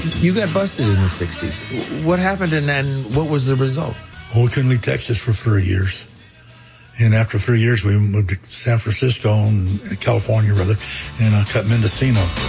You got busted in the 60s. What happened and what was the result? Well, we couldn't leave Texas for 3 years. And after 3 years, we moved to San Francisco, and California, rather, and cut Mendocino.